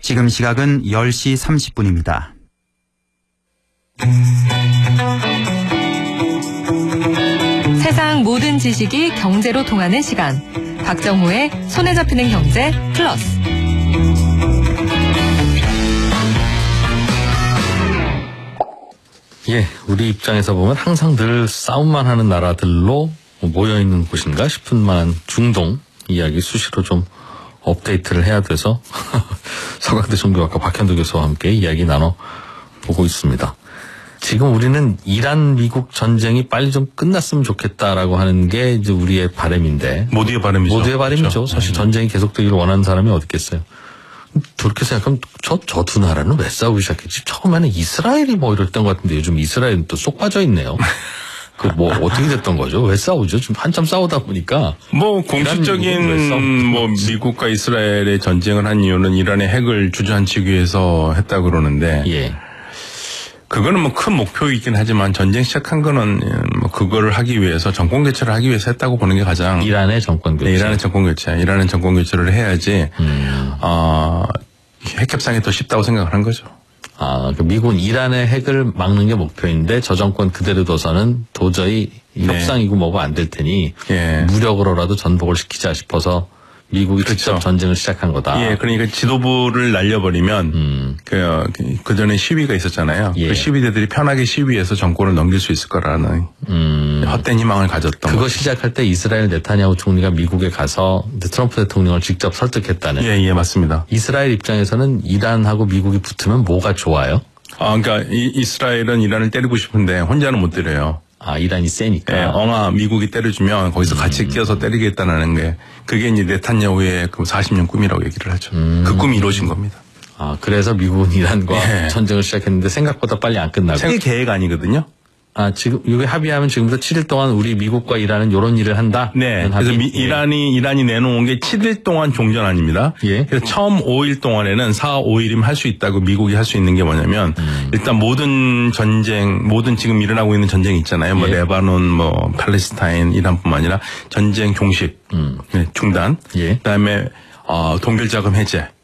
지금 시각은 10시 30분입니다. 세상 모든 지식이 경제로 통하는 시간. 박정호의 손에 잡히는 경제 플러스. 예, 우리 입장에서 보면 항상 늘 싸움만 하는 나라들로 모여있는 곳인가 싶은 만한 중동 이야기 수시로 좀 업데이트를 해야 돼서 서강대 종교학과 박현도 교수와 함께 이야기 나눠보고 있습니다. 지금 우리는 이란 미국 전쟁이 빨리 좀 끝났으면 좋겠다라고 하는 게 이제 우리의 바람인데. 모두의 바람이죠. 모두의 바람이죠. 그렇죠. 사실 전쟁이 계속되기를 원하는 사람이 어디 있겠어요. 그렇게 생각하면 저 두 나라는 왜 싸우기 시작했지? 처음에는 이스라엘이 뭐 이랬던 것 같은데 요즘 이스라엘은 또 쏙 빠져 있네요. 그 뭐 어떻게 됐던 거죠? 왜 싸우죠? 지금 한참 싸우다 보니까. 뭐 공식적인 뭐 미국과 이스라엘의 전쟁을 한 이유는 이란의 핵을 주저앉히기 위해서 했다 그러는데. 예. 그거는 뭐 큰 목표이긴 하지만 전쟁 시작한 거는 뭐 그거를 하기 위해서 정권 교체를 하기 위해서 했다고 보는 게 가장. 이란의 정권 교체. 네, 이란의 정권 교체를 해야지 핵 협상이 더 쉽다고 생각을 한 거죠. 미국은 이란의 핵을 막는 게 목표인데 저 정권 그대로 둬서는 도저히 협상이고 뭐고 안 될 테니 무력으로라도 전복을 시키자 싶어서 미국이 직접 전쟁을 시작한 거다. 예, 그러니까 지도부를 날려버리면 그 전에 시위가 있었잖아요. 그 시위대들이 편하게 시위해서 정권을 넘길 수 있을 거라는 헛된 희망을 가졌던 그거 거죠. 시작할 때 이스라엘 네타냐후 총리가 미국에 가서 트럼프 대통령을 직접 설득했다는. 예, 맞습니다. 이스라엘 입장에서는 이란하고 미국이 붙으면 뭐가 좋아요? 그러니까 이스라엘은 이란을 때리고 싶은데 혼자는 못 때려요. 이란이 세니까. 미국이 때려주면 거기서 같이 끼어서 때리겠다는 게 그게 이제 네타냐후의 그 40년 꿈이라고 얘기를 하죠. 그 꿈이 이루어진 겁니다. 그래서 미국은 이란과 전쟁을 시작했는데 생각보다 빨리 안 끝나고. 생계 계획 아니거든요. 지금 이게 합의하면 지금부터 7일 동안 우리 미국과 이란은 이런 일을 한다. 네. 그래서 이란이 내놓은 게 7일 동안 종전안입니다. 예. 그래서 처음 5일 동안에는 4, 5일이면 할 수 있다고 미국이 할 수 있는 게 뭐냐면 일단 모든 지금 일어나고 있는 전쟁 있잖아요. 뭐 레바논, 뭐 팔레스타인, 이란뿐만 아니라 전쟁 종식, 중단. 그다음에 동결자금 해제.